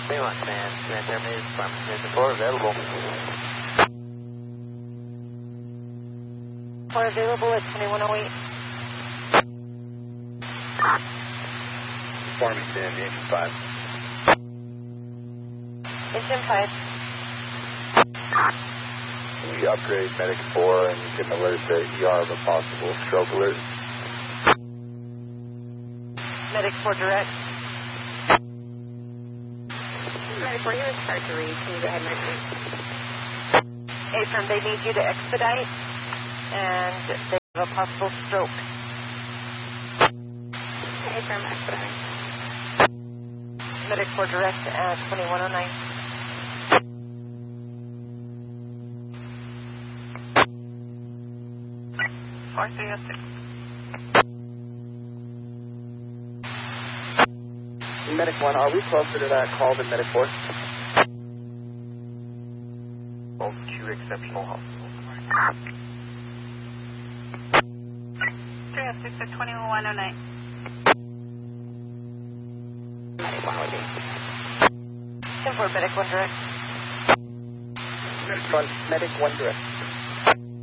Very much, man. Transfer is from Mission 4 available. 4 available at 2108. Farmington, Engine 5. Engine 5. Can you upgrade Medic 4 and you can alert the ER of a possible stroke alert? Medic 4 direct. Medic 4, here is hard to read. Can you go ahead and repeat? Affirm, they need you to expedite, and they have a possible stroke. Affirm, expediting. Medic 4 direct at 2109. Medic 1, are we closer to that call than Medic 4? Both 2 exceptional hospitals. 306 at 2109. Medic 1 would be. 10-4, Medic 1 direct. Medic 1 direct.